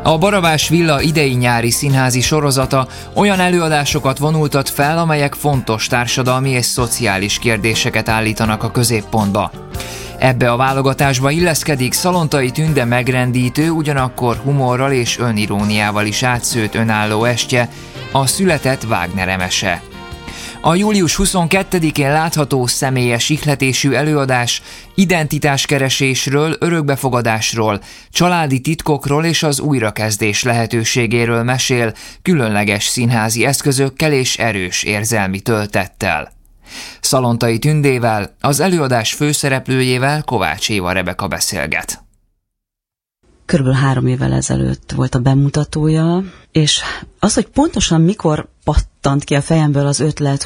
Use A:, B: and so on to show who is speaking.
A: A Barabás Villa idei-nyári színházi sorozata olyan előadásokat vonultat fel, amelyek fontos társadalmi és szociális kérdéseket állítanak a középpontba. Ebbe a válogatásba illeszkedik Szalontai Tünde megrendítő, ugyanakkor humorral és öniróniával is átszőtt önálló estje, a Született Wagner emese. A július 22-én látható személyes ihletésű előadás identitáskeresésről, örökbefogadásról, családi titkokról és az újrakezdés lehetőségéről mesél, különleges színházi eszközökkel és erős érzelmi töltettel. Szalontai Tündével, az előadás főszereplőjével, Kovács Éva Rebeka beszélget.
B: Körülbelül 3 évvel ezelőtt volt a bemutatója, és az, hogy pontosan mikor pattant ki a fejemből az ötlet,